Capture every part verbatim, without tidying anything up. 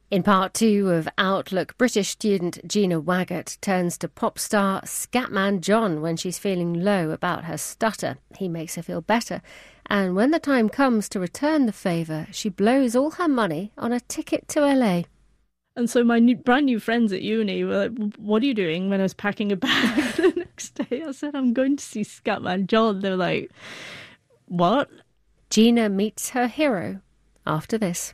In part two of Outlook, British student Gina Waggett turns to pop star Scatman John when she's feeling low about her stutter. He makes her feel better. And when the time comes to return the favour, she blows all her money on a ticket to L A. And so my new, brand new friends at uni were like, what are you doing? When I was packing a bag the next day, I said, I'm going to see Scatman John. They were like, what? Gina meets her hero after this.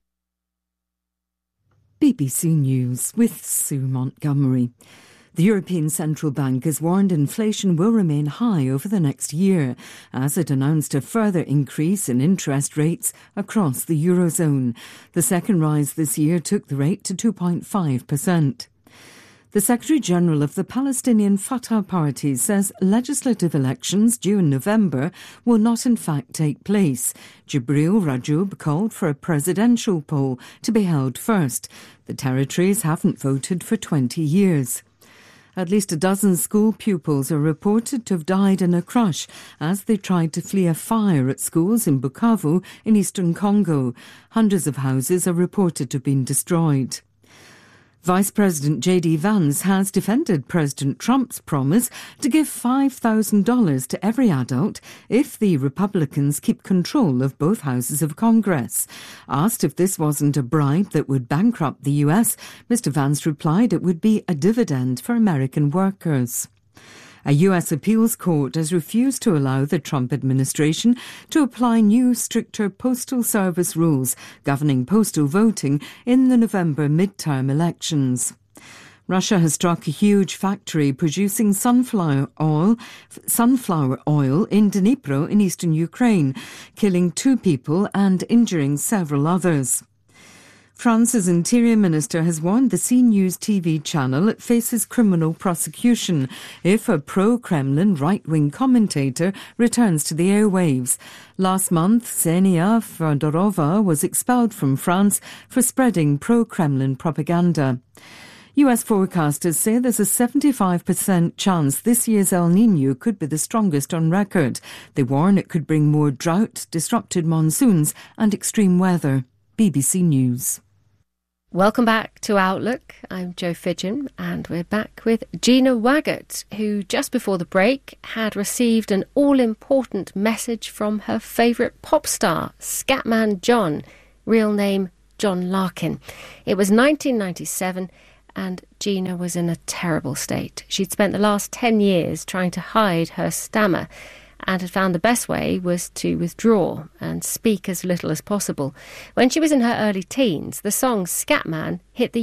B B C News with Sue Montgomery. The European Central Bank has warned inflation will remain high over the next year as it announced a further increase in interest rates across the Eurozone. The second rise this year took the rate to two point five percent. The Secretary-General of the Palestinian Fatah Party says legislative elections due in November will not in fact take place. Jibril Rajoub called for a presidential poll to be held first. The territories haven't voted for twenty years. At least a dozen school pupils are reported to have died in a crush as they tried to flee a fire at schools in Bukavu in eastern Congo. Hundreds of houses are reported to have been destroyed. Vice President J D Vance has defended President Trump's promise to give five thousand dollars to every adult if the Republicans keep control of both houses of Congress. Asked if this wasn't a bribe that would bankrupt the U S, Mister Vance replied it would be a dividend for American workers. A U S appeals court has refused to allow the Trump administration to apply new, stricter Postal Service rules governing postal voting in the November midterm elections. Russia has struck a huge factory producing sunflower oil, sunflower oil in Dnipro in eastern Ukraine, killing two people and injuring several others. France's Interior Minister has warned the C News T V channel it faces criminal prosecution if a pro-Kremlin right-wing commentator returns to the airwaves. Last month, Ksenia Fedorova was expelled from France for spreading pro-Kremlin propaganda. U S forecasters say there's a seventy-five percent chance this year's El Niño could be the strongest on record. They warn it could bring more drought, disrupted monsoons and extreme weather. B B C News. Welcome back to Outlook. I'm Jo Fidgen and we're back with Gina Waggett, who just before the break had received an all-important message from her favourite pop star, Scatman John, real name John Larkin. It was nineteen ninety-seven and Gina was in a terrible state. She'd spent the last ten years trying to hide her stammer and had found the best way was to withdraw and speak as little as possible. When she was in her early teens, the song Scatman hit the